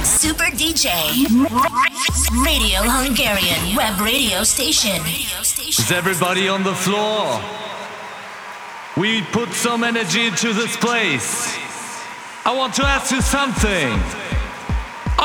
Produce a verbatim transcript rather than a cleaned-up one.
Super D J. Radio Hungarian web radio station. Is everybody on the floor? We put some energy into this place. I want to ask you something.